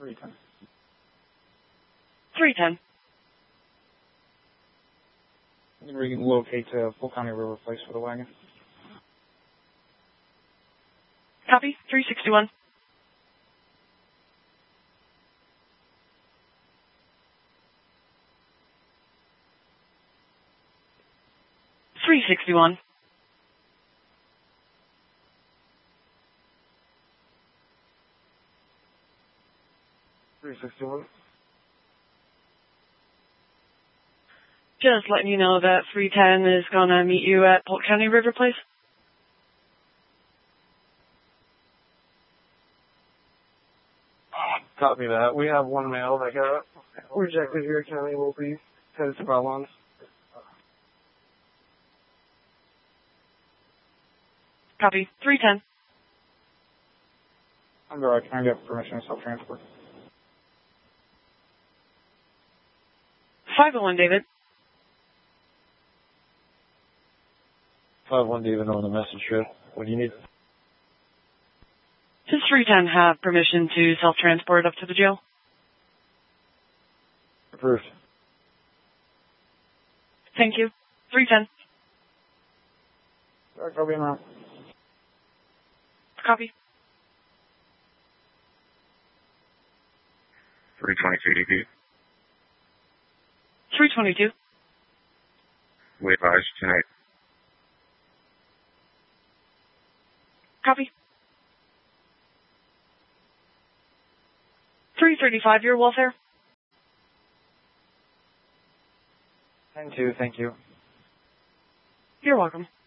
310. 310. You can relocate to Polk County River Place for the wagon. Copy. 361. $361. $361. Just letting you know that 310 is going to meet you at Polk County River Place. Copy that. We have one male that got rejected here. County will be headed to Valons. Copy. 310. I'm right. Can I get permission to self-transport? 501, David. 5-1 David on the message grid. What do you need? Does 310 have permission to self-transport up to the jail? Approved. Thank you. 310. Alright, I'll be in route. Copy. 322 DP. 322. We advise tonight. Copy. 335, your welfare. 10-2, thank you. You're welcome.